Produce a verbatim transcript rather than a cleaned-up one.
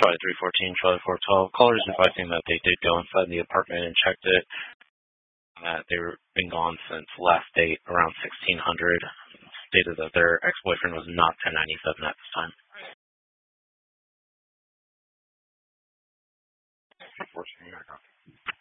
Charlie three fourteen, Charlie four twelve. Callers advising that they did go inside the apartment and checked it. Uh, they've been gone since last date around sixteen hundred. Stated that their ex-boyfriend was not ten ninety-seven at this time. Unfortunately,